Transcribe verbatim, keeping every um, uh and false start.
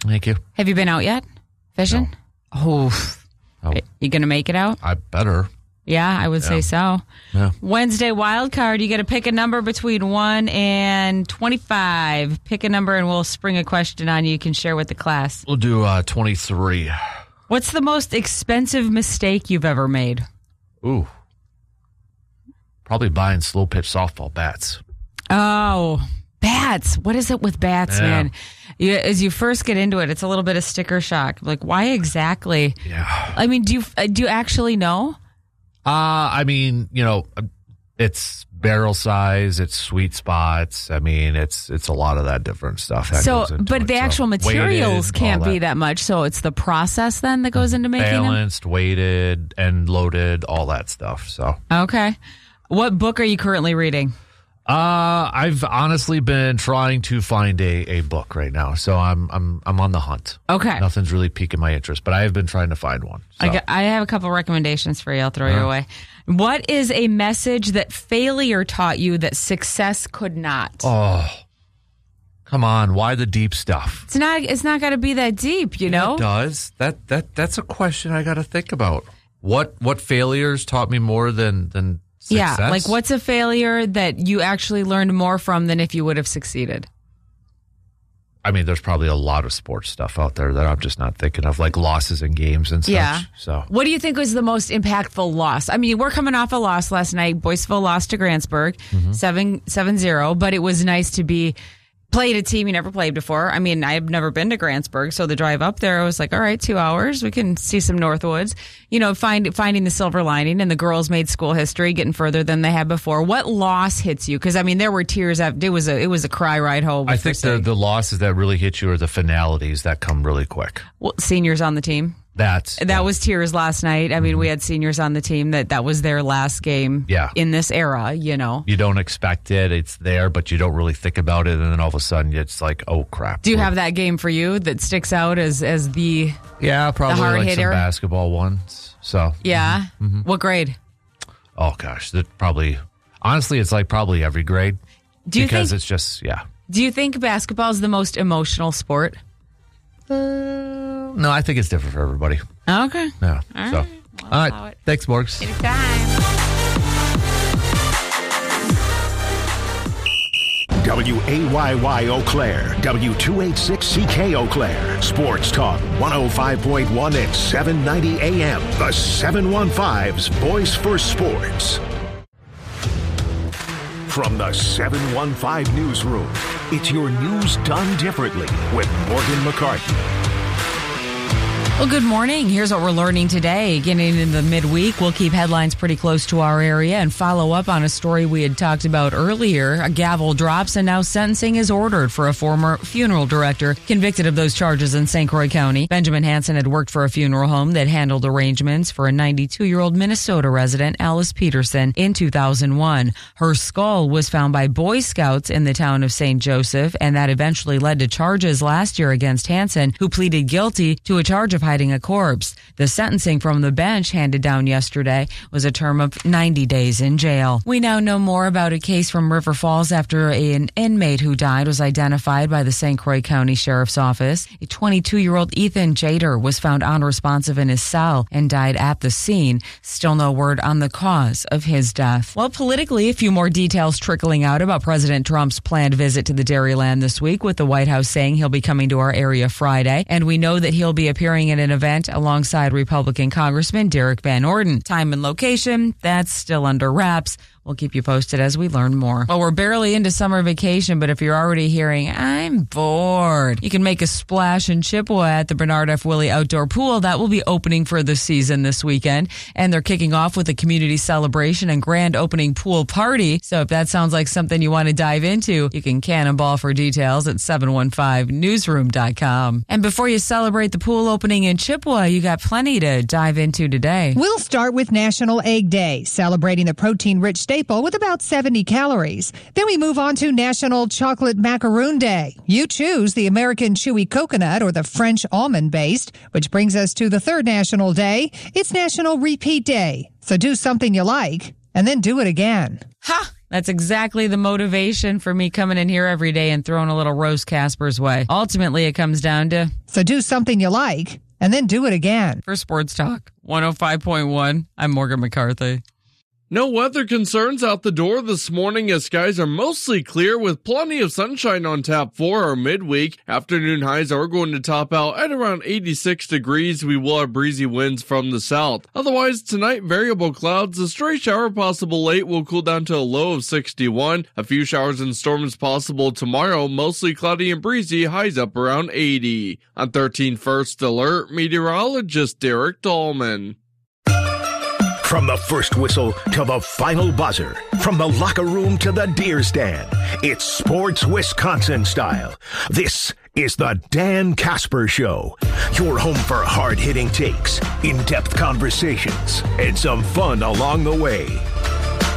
Thank you. Have you been out yet? Fishing? No. Oh. Oh. You going to make it out? I better. Yeah, I would Yeah. say so. Yeah. Wednesday wild card. You got to pick a number between one and twenty-five. Pick a number and we'll spring a question on you. You can share with the class. We'll do uh, twenty-three. What's the most expensive mistake you've ever made? Ooh. Probably buying slow pitch softball bats. Oh, bats. What is it with bats, Yeah. man? You, as you first get into it, it's a little bit of sticker shock. Like, why exactly? Yeah. I mean, do you uh, do you actually know? Uh, I mean, you know, it's barrel size, it's sweet spots. I mean, it's it's a lot of that different stuff. That So, goes into but it. the So, actual materials weighted, can't all be that much. So it's the process then that goes into making balanced, weighted, and loaded, all that stuff. So, them? Okay. What book are you currently reading? uh, I've honestly been trying to find a, a book right now. So I'm I'm I'm on the hunt. Okay. Nothing's really piquing my interest, but I have been trying to find one. So. I, got, I have a couple recommendations for you. I'll throw you Uh. away. What is a message that failure taught you that success could not? Oh, come on! Why the deep stuff? It's not. It's not got to be that deep, you know. It does. That that that's a question I got to think about. What what failures taught me more than than success? Yeah, like what's a failure that you actually learned more from than if you would have succeeded? I mean, there's probably a lot of sports stuff out there that I'm just not thinking of, like losses in games and such. Yeah. So, What do you think was the most impactful loss? I mean, we're coming off a loss last night. Boyceville lost to Grantsburg, Mm-hmm. seven seven zero. But it was nice to be played a team you never played before. I mean, I've never been to Grantsburg, so the drive up there, I was like, all right, two hours, we can see some Northwoods. You know, find finding the silver lining, and the girls made school history, getting further than they had before. What loss hits you? Because I mean, there were tears. It was a it was a cry ride home. I think the the losses that really hit you are the finalities that come really quick. well, seniors on the team. That's That was tears last night. I mean, we had seniors on the team that that was their last game Yeah. in this era, you know. you don't expect it. It's there, but you don't really think about it, and then all of a sudden, it's like, oh crap. Do you have that game for you that sticks out as as the Yeah, probably hard like hitter? some basketball ones. So, yeah? Mm-hmm. What grade? oh gosh, that probably. Honestly, it's like probably every grade Do you because think it's just yeah. Do you think basketball is the most emotional sport? Uh, no, I think it's different for everybody. Okay. Yeah. All so, right. all allow right. it. Thanks, Morgs. Anytime. W A Y Y Eau Claire, W two eighty-six C K Eau Claire, Sports Talk one oh five point one at seven ninety A M. The seven fifteens Voice for Sports. From the seven fifteen Newsroom, it's your news done differently with Morgan McCarthy. Well, good morning. Here's what we're learning today. Getting into the midweek, we'll keep headlines pretty close to our area and follow up on a story we had talked about earlier. A gavel drops and now sentencing is ordered for a former funeral director convicted of those charges in Saint Croix County. Benjamin Hansen had worked for a funeral home that handled arrangements for a ninety-two-year-old Minnesota resident, Alice Peterson, in two thousand one. Her skull was found by Boy Scouts in the town of Saint Joseph, and that eventually led to charges last year against Hansen, who pleaded guilty to a charge of hiding a corpse. The sentencing from the bench handed down yesterday was a term of ninety days in jail. We now know more about a case from River Falls after a, an inmate who died was identified by the Saint Croix County Sheriff's Office. A twenty-two-year-old Ethan Jader was found unresponsive in his cell and died at the scene. Still no word on the cause of his death. Well, politically, a few more details trickling out about President Trump's planned visit to the Dairyland this week, with the White House saying he'll be coming to our area Friday, and we know that he'll be appearing at an event alongside Republican Congressman Derek Van Orden. Time and location, that's still under wraps. We'll keep you posted as we learn more. Well, we're barely into summer vacation, but if you're already hearing, I'm bored, you can make a splash in Chippewa at the Bernard F. Willey Outdoor Pool. That will be opening for the season this weekend, and they're kicking off with a community celebration and grand opening pool party. So if that sounds like something you want to dive into, you can cannonball for details at seven one five newsroom dot com. And before you celebrate the pool opening in Chippewa, you got plenty to dive into today. We'll start with National Egg Day, celebrating the protein-rich staple with about seventy calories. Then we move on to National Chocolate Macaroon Day. You choose the American Chewy Coconut or the French Almond-based, which brings us to the third National Day. It's National Repeat Day. So do something you like, and then do it again. Ha! That's exactly the motivation for me coming in here every day and throwing a little roast Casper's way. Ultimately, it comes down to... So do something you like, and then do it again. For Sports Talk one oh five point one, I'm Morgan McCarthy. No weather concerns out the door this morning as skies are mostly clear with plenty of sunshine on tap for our midweek. Afternoon highs are going to top out at around eighty-six degrees. We will have breezy winds from the south. Otherwise, tonight, variable clouds. A stray shower possible late will cool down to a low of sixty-one. A few showers and storms possible tomorrow, mostly cloudy and breezy, highs up around eighty. On thirteen First Alert, meteorologist Derek Dahlman. From the first whistle to the final buzzer, from the locker room to the deer stand, it's Sports Wisconsin style. This is the Dan Casper Show, your home for hard-hitting takes, in-depth conversations, and some fun along the way.